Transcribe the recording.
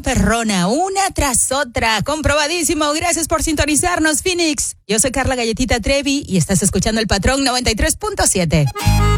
perrona, una tras otra, comprobadísimo. Gracias por sintonizarnos, Phoenix. Yo soy Carla Galletita Trevi y estás escuchando El Patrón 93.7.